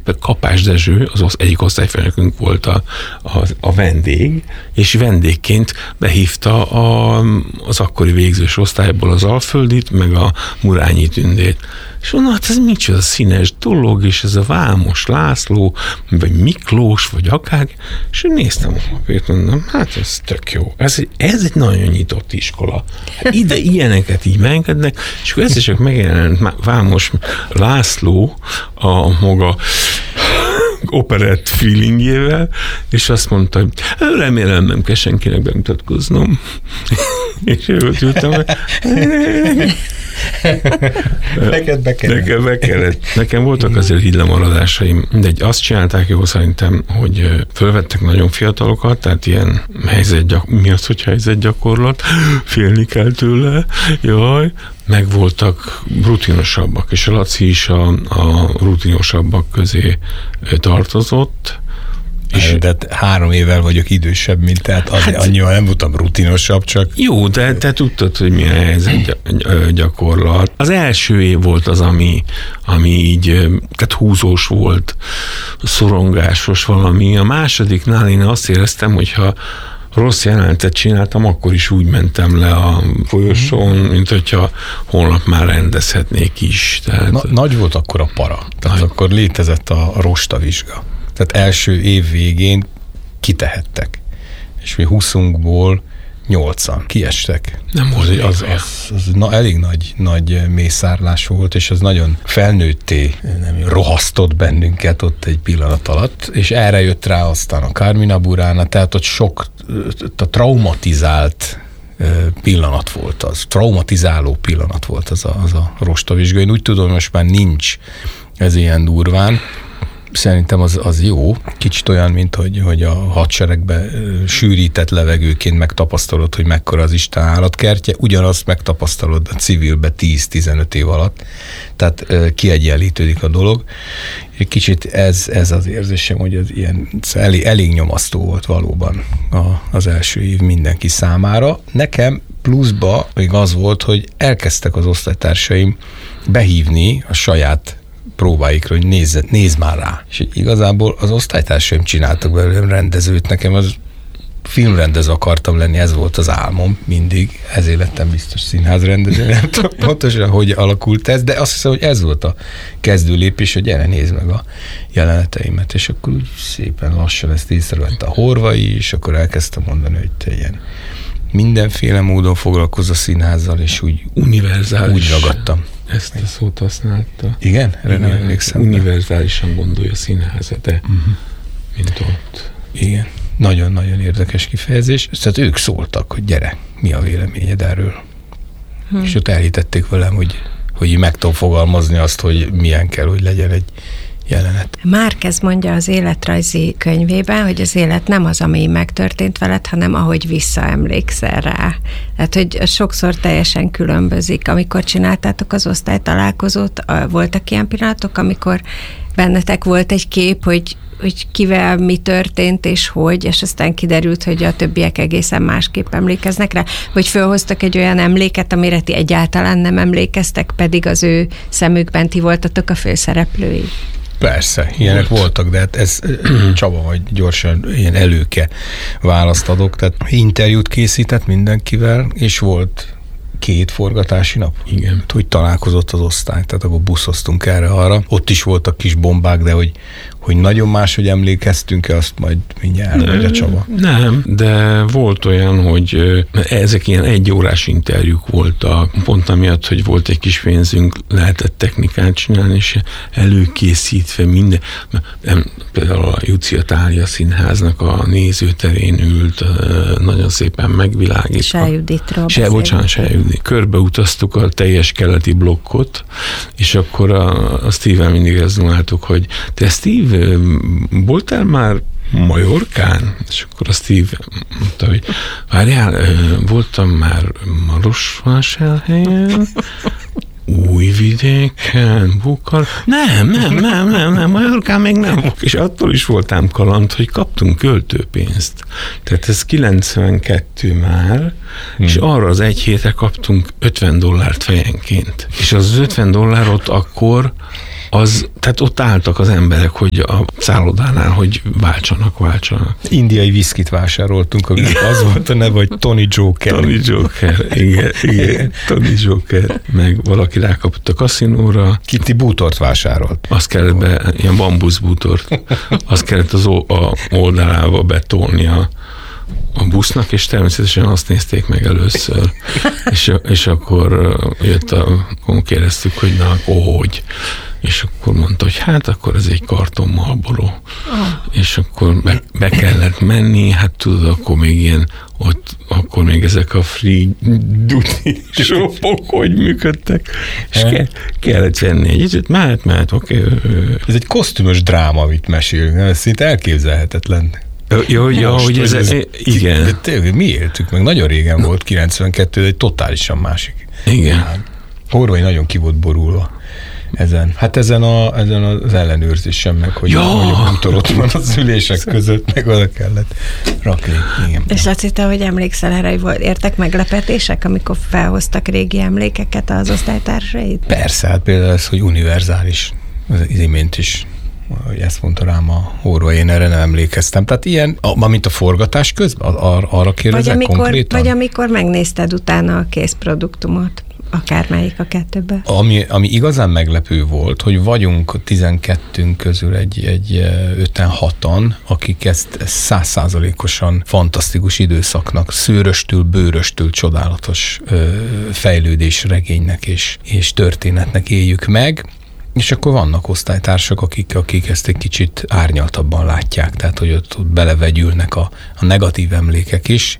Kapás Dezső, az egyik osztályfőnökünk volt a vendég, és vendégként behívta az akkori végzős osztályból az Alföldit, meg a Murányi Tündét. És mondom, hát ez micsoda színes dolog, és ez a Vámos László, vagy Miklós, vagy akár, és néztem a papírt, mondom, hát ez tök jó. Ez egy nagyon nyitott iskola. Hát ide ilyeneket így beengednek, és akkor ez is csak megjelent Vámos László a maga operett feelingjével, és azt mondta, hogy remélem nem kell senkinek bemutatkoznom. És ültem, Neked be kellett. Nekem voltak azért így lemaradásaim, de azt csinálták jó szerintem, hogy fölvettek nagyon fiatalokat, tehát ilyen mi az, hogy helyzetgyakorlat, félni kell tőle, jaj, meg voltak rutinosabbak, és a Laci is a rutinosabbak közé tartozott. De 3 évvel vagyok idősebb, mint tehát annyival nem voltam rutinosabb, csak... Jó, de te tudtad, hogy milyen helyzetgyakorlat. Az első év volt az, ami így tehát húzós volt, szorongásos valami. A másodiknál én azt éreztem, hogyha rossz jelenetet csináltam, akkor is úgy mentem le a folyosón, mint hogyha holnap már rendezhetnék is. Tehát... Nagy volt akkor a para. Tehát akkor létezett a rostavizsga. Tehát első év végén kitehettek. És mi 20-ból 8-an kiestek. Nem volt az elég nagy mészárlás volt, és az nagyon felnőtté rohasztott bennünket ott egy pillanat alatt, és erre jött rá aztán a Carmina Burana, tehát ott sok traumatizált pillanat volt az. Traumatizáló pillanat volt az a rostavizsga. Én úgy tudom, hogy most már nincs ez ilyen durván. Szerintem az jó. Kicsit olyan, mint hogy a hadseregbe sűrített levegőként megtapasztalod, hogy mekkora az Isten állatkertje, ugyanazt megtapasztalod a civilbe 10-15 év alatt. Tehát kiegyenlítődik a dolog. Kicsit ez az érzésem, hogy ez ilyen elég nyomasztó volt valóban az első év mindenki számára. Nekem pluszba még az volt, hogy elkezdtek az osztálytársaim behívni a saját próbáikra, hogy nézz már rá. És igazából az osztálytársaim csináltak belőlem rendezőt, nekem az filmrendező akartam lenni, ez volt az álmom mindig, ezért lettem biztos színházrendező, nem tudom pontosan, hogy alakult ez, de azt hiszem, hogy ez volt a kezdő lépés, hogy gyere, nézd meg a jeleneteimet, és akkor úgy szépen lassan ezt észrevette a Horvai, és akkor elkezdtem mondani, hogy te ilyen mindenféle módon foglalkozz a színházzal, és úgy univerzális. Úgy ragadtam. Ezt a szót használta. Igen? Erre nem emlékszem. Univerzálisan gondolja a színházat, mint ott. Igen. Nagyon-nagyon érdekes kifejezés. Tehát ők szóltak, hogy gyere, mi a véleményed erről. És ott elhitették velem, hogy meg tudom fogalmazni azt, hogy milyen kell, hogy legyen egy jelenet. Márquez mondja az életrajzi könyvében, hogy az élet nem az, ami megtörtént veled, hanem ahogy visszaemlékszel rá. Tehát, hogy sokszor teljesen különbözik. Amikor csináltátok az osztálytalálkozót, voltak ilyen pillanatok, amikor bennetek volt egy kép, hogy kivel mi történt és hogy, és aztán kiderült, hogy a többiek egészen másképp emlékeznek rá, vagy fölhoztak egy olyan emléket, amire ti egyáltalán nem emlékeztek, pedig az ő szemükben ti voltatok a főszereplői. Persze, ilyenek voltak, de hát ez Csaba, vagy gyorsan ilyen előke választ adok, tehát interjút készített mindenkivel, és volt 2 forgatási nap. Igen. Hogy találkozott az osztály, tehát akkor buszoztunk erre-arra. Ott is voltak kis bombák, de hogy nagyon máshogy emlékeztünk-e, azt majd mindjárt elmondja Csaba. Nem, de volt olyan, hogy ezek ilyen 1 órás interjúk voltak, pont amiatt, hogy volt egy kis pénzünk, lehetett technikát csinálni, és előkészítve minden. Például a Jucia Tália Színháznak a nézőterén ült, nagyon szépen megvilágítva. Sájuditról Sájudit. Körbeutaztuk a teljes keleti blokkot, és akkor a Steve-vel mindig ezt dumáltuk, hogy te Steve, voltál már Majorkán? És akkor a Steve mondta, hogy várjál, voltam már Marosvásárhelyen, Újvidéken, nem, Majorkán még nem. És attól is voltám kaland, hogy kaptunk költőpénzt. Tehát ez 92 már, és arra az egy hétre kaptunk $50 fejenként. És az $50 akkor tehát ott álltak az emberek, hogy a szállodánál, hogy váltsanak. Indiai viszkit vásároltunk, aminek az volt a neve, hogy Tony Joker. Tony Joker, igen. Tony Joker. Meg valaki rákapott a kaszinóra. Kitty bútort vásárolt. Azt kellett ilyen bambuszbútort, azt kellett az oldalába betolni a busznak, és természetesen azt nézték meg először. és akkor akkor kérdeztük, hogy na, hogy? És akkor mondta, hogy hát akkor ez egy karton Marlboro. És akkor be kellett menni, hát tudod, akkor még akkor még ezek a free duty shopok hogy működtek, és kellett venni egy időt, mehet, oké. Ez egy kosztümös dráma, amit mesélünk, ez szinte elképzelhetetlen. Hogy ez igen. De tényleg mi éltük meg, nagyon régen volt, 92, de egy totálisan másik. Igen. Horvai nagyon ki volt borulva ezen. Hát ezen az ellenőrzésen meg, hogy a bútor ott van az ülések között, meg oda kellett rakni. Igen. És Laci, te, hogy emlékszel erre, hogy értek meglepetések, amikor felhoztak régi emlékeket az osztálytársaid? Persze, hát például ez, hogy univerzális, az imént is, hogy ezt mondta rám a Horvai, én erre nem emlékeztem. Tehát ilyen, mint a forgatás közben, arra kérdezek konkrétan? Vagy amikor megnézted utána a készproduktumot, akármelyik a kettőből. Ami igazán meglepő volt, hogy vagyunk 12 közül egy 5-6-an, akik ezt 100%-osan fantasztikus időszaknak, szőröstül, bőröstül csodálatos fejlődés regénynek és történetnek éljük meg. És akkor vannak osztálytársak, akik ezt egy kicsit árnyaltabban látják, tehát hogy ott belevegyülnek a negatív emlékek is,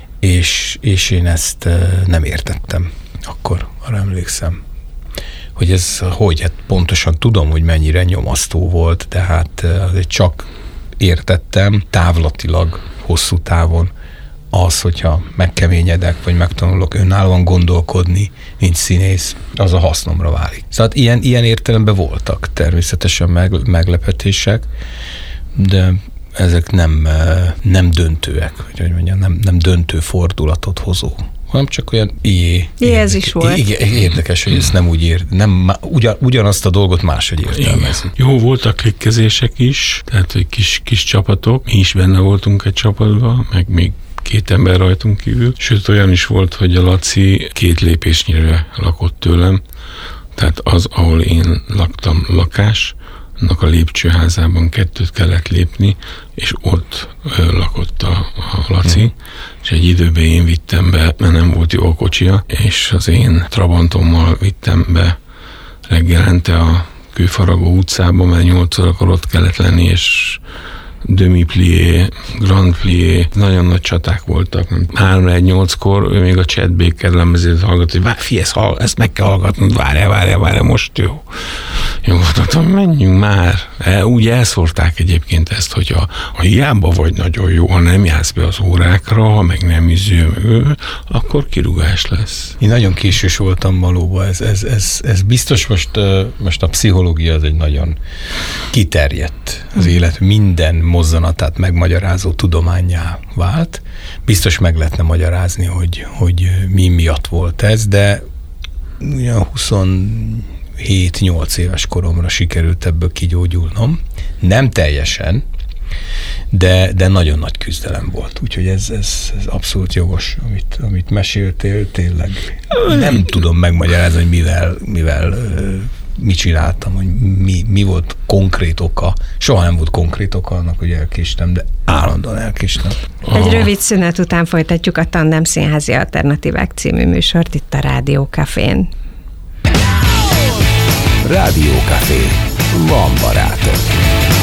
és én ezt nem értettem. Akkor arra emlékszem, hogy ez hát pontosan tudom, hogy mennyire nyomasztó volt, de hát csak értettem távlatilag, hosszú távon az, hogyha megkeményedek, vagy megtanulok önállóan gondolkodni, mint színész, az a hasznomra válik. Szóval ilyen értelemben voltak természetesen meglepetések, de ezek nem döntőek, hogy mondjam, nem döntő fordulatot hozó, hanem csak olyan ez is volt. Érdekes, hogy ezt nem úgy ugyanazt a dolgot máshogy értelmezik. Jó, voltak klikkezések is, tehát hogy kis csapatok, mi is benne voltunk egy csapatban, meg még 2 ember rajtunk kívül. Sőt, olyan is volt, hogy a Laci 2 lépésnyire lakott tőlem, tehát az, ahol én laktam lakás, annak a lépcsőházában 2 kellett lépni, és ott lakott a Laci, és egy időben én vittem be, mert nem volt jó a kocsia, és az én Trabantommal vittem be reggelente a Kőfaragó utcába, mert 8 órakor ott kellett lenni, és demi-plié, grand plié, nagyon nagy csaták voltak. 3-8-kor ő még a Chet Baker lemezét hallgat, hogy ezt meg kell hallgatnod, várjál, most jó. Jó, mondtam, menjünk már. Úgy elszórták egyébként ezt, hogy ha hiába vagy nagyon jó, ha nem jársz be az órákra, meg nem akkor kirúgás lesz. Én nagyon késős voltam valóban. Ez biztos most a pszichológia az egy nagyon kiterjedt az élet minden mozzanatát megmagyarázó tudománnyá vált. Biztos meg lehetne magyarázni, hogy mi miatt volt ez, de ugyan 27-8 éves koromra sikerült ebből kigyógyulnom. Nem teljesen, de nagyon nagy küzdelem volt. Úgyhogy ez abszolút jogos, amit meséltél, tényleg. Nem tudom megmagyarázni, hogy mivel mit csináltam, hogy mi volt konkrét oka. Soha nem volt konkrét oka annak, hogy elkéstem, de állandóan elkéstem. Egy rövid szünet után folytatjuk a Tandem Színházi Alternatívák című műsort itt a Rádió Cafén. Rádió Café. Van barátok.